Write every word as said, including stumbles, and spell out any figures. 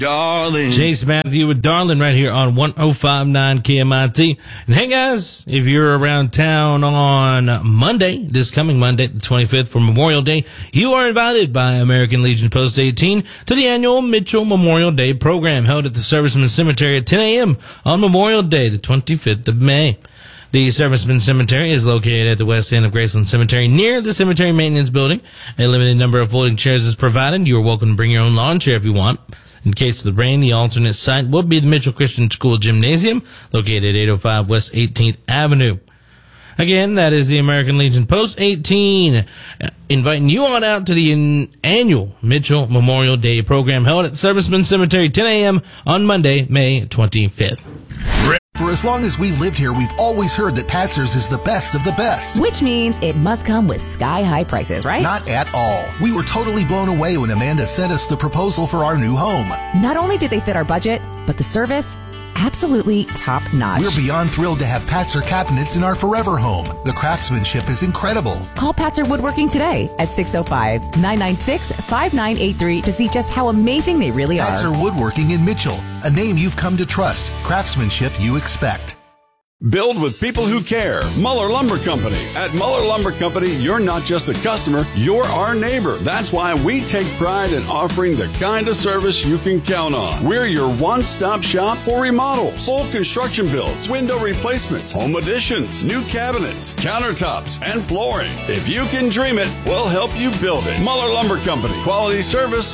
Darling. Chase Matthew with Darling right here on one oh five point nine K M I T. And hey guys, if you're around town on Monday, this coming Monday, the twenty-fifth for Memorial Day, you are invited by American Legion Post eighteen to the annual Mitchell Memorial Day program held at the Servicemen Cemetery at ten a.m. on Memorial Day, the twenty-fifth of May. The Servicemen Cemetery is located at the west end of Graceland Cemetery near the cemetery maintenance building. A limited number of folding chairs is provided. You are welcome to bring your own lawn chair if you want. In case of the rain, the alternate site will be the Mitchell Christian School Gymnasium, located at eight oh five West eighteenth Avenue. Again, that is the American Legion Post eighteen, inviting you on out to the in- annual Mitchell Memorial Day program held at Servicemen Cemetery, ten a.m. on Monday, May twenty-fifth. For as long as we've lived here, we've always heard that Patzer's is the best of the best. Which means it must come with sky-high prices, right? Not at all. We were totally blown away when Amanda sent us the proposal for our new home. Not only did they fit our budget, but the service, absolutely top-notch. We're beyond thrilled to have Patzer cabinets in our forever home. The craftsmanship is incredible. Call Patzer Woodworking today at six oh five, nine nine six, five nine eight three to see just how amazing they really are. Patzer Woodworking in Mitchell, a name you've come to trust, craftsmanship you expect. Build with people who care. Muller Lumber Company. At Muller Lumber Company, you're not just a customer, you're our neighbor. That's why we take pride in offering the kind of service you can count on. We're your one-stop shop for remodels, full construction builds, window replacements, home additions, new cabinets, countertops, and flooring. If you can dream it, we'll help you build it. Muller Lumber Company. Quality service,